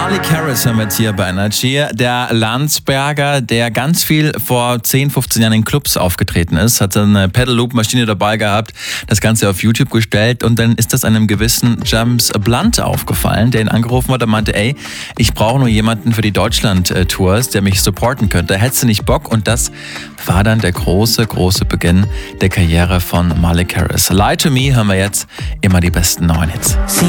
Malik Harris haben wir jetzt hier bei Energy. Der Landsberger, der ganz viel vor 10, 15 Jahren in Clubs aufgetreten ist, hat eine Pedal-Loop-Maschine dabei gehabt, das Ganze auf YouTube gestellt und dann ist das einem gewissen James Blunt aufgefallen, der ihn angerufen hat und meinte, ey, ich brauche nur jemanden für die Deutschland-Tours, der mich supporten könnte. Hättest du nicht Bock? Und das war dann der große Beginn der Karriere von Malik Harris. Lie to Me hören wir jetzt immer die besten neuen Hits.